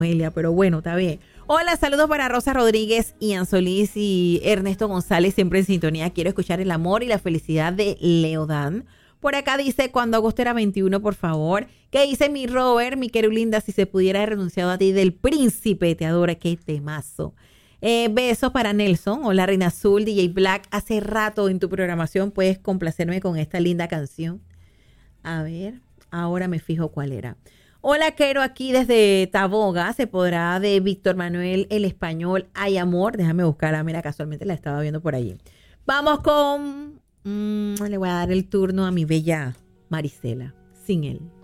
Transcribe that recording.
Amelia, pero bueno, está bien. Hola, saludos para Rosa Rodríguez, Ian Solís y Ernesto González, siempre en sintonía. Quiero escuchar el amor y la felicidad de Leodán. Por acá dice, cuando agosto era 21, por favor. ¿Qué dice mi Robert, mi querulinda? Si se pudiera haber renunciado a ti del príncipe, te adora, qué temazo. Besos para Nelson. Hola, Reina Azul, DJ Black. Hace rato en tu programación puedes complacerme con esta linda canción. A ver, ahora me fijo cuál era. Hola, Quero, aquí desde Taboga. Se podrá de Víctor Manuel, el español. Hay amor. Déjame buscarla. Mira, casualmente la estaba viendo por allí. Vamos con... le voy a dar el turno a mi bella Marisela. Sin él.